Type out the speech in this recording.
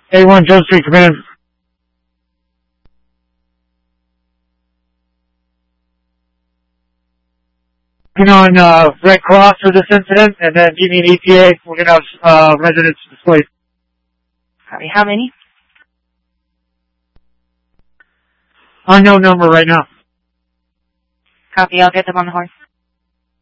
A1 Joe Street, come in. On Red Cross for this incident, and then give me an ETA. We're going to have residents displayed. Copy. How many? Unknown number right now. Copy. I'll get them on the horn.